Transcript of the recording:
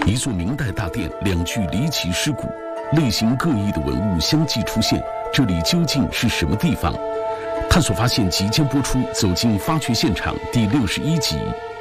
一座明代大殿，两具离奇尸骨，类型各异的文物相继出现，这里究竟是什么地方？探索发现即将播出《走进发掘现场》第61集。